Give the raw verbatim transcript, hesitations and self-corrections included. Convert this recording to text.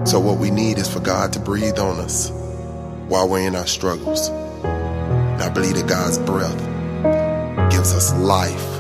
So what we need is for God to breathe on us while we're in our struggles. And I believe that God's breath gives us life